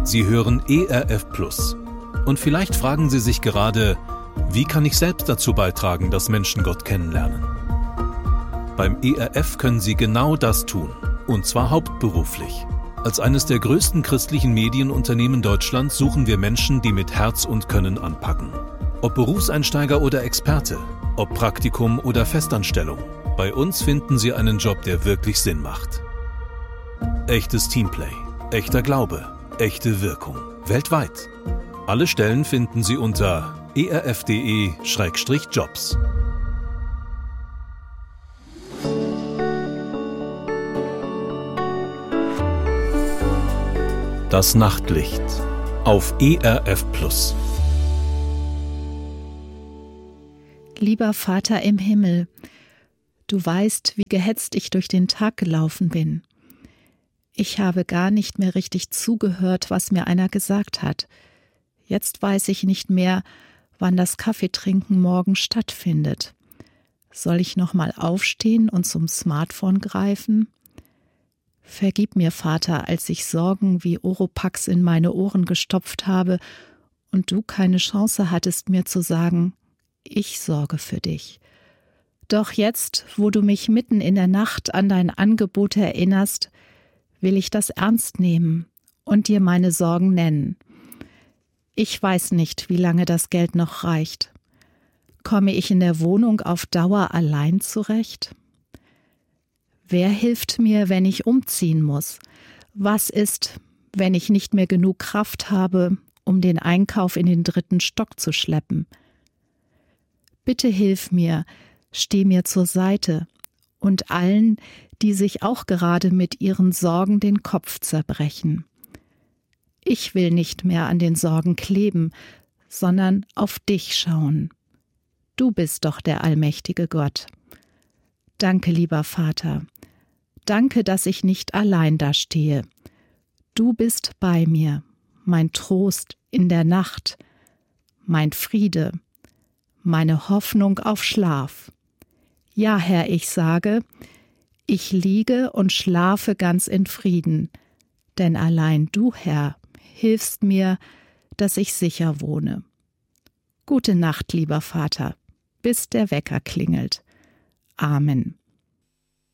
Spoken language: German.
Sie hören ERF Plus. Und vielleicht fragen Sie sich gerade, wie kann ich selbst dazu beitragen, dass Menschen Gott kennenlernen? Beim ERF können Sie genau das tun, und zwar hauptberuflich. Als eines der größten christlichen Medienunternehmen Deutschlands suchen wir Menschen, die mit Herz und Können anpacken. Ob Berufseinsteiger oder Experte, ob Praktikum oder Festanstellung, bei uns finden Sie einen Job, der wirklich Sinn macht. Echtes Teamplay, echter Glaube, echte Wirkung, weltweit. Alle Stellen finden Sie unter erf.de/jobs. Das Nachtlicht auf ERF Plus. Lieber Vater im Himmel, du weißt, wie gehetzt ich durch den Tag gelaufen bin. Ich habe gar nicht mehr richtig zugehört, was mir einer gesagt hat. Jetzt weiß ich nicht mehr, wann das Kaffeetrinken morgen stattfindet. Soll ich noch mal aufstehen und zum Smartphone greifen? Vergib mir, Vater, als ich Sorgen wie Oropax in meine Ohren gestopft habe und du keine Chance hattest, mir zu sagen, ich sorge für dich. Doch jetzt, wo du mich mitten in der Nacht an dein Angebot erinnerst, will ich das ernst nehmen und dir meine Sorgen nennen. Ich weiß nicht, wie lange das Geld noch reicht. Komme ich in der Wohnung auf Dauer allein zurecht? Wer hilft mir, wenn ich umziehen muss? Was ist, wenn ich nicht mehr genug Kraft habe, um den Einkauf in den 3. Stock zu schleppen? Bitte hilf mir, steh mir zur Seite und allen, die sich auch gerade mit ihren Sorgen den Kopf zerbrechen. Ich will nicht mehr an den Sorgen kleben, sondern auf dich schauen. Du bist doch der allmächtige Gott. Danke, lieber Vater. Danke, dass ich nicht allein dastehe. Du bist bei mir, mein Trost in der Nacht, mein Friede, meine Hoffnung auf Schlaf. Ja, Herr, ich sage, ich liege und schlafe ganz in Frieden, denn allein du, Herr, hilfst mir, dass ich sicher wohne. Gute Nacht, lieber Vater, bis der Wecker klingelt. Amen.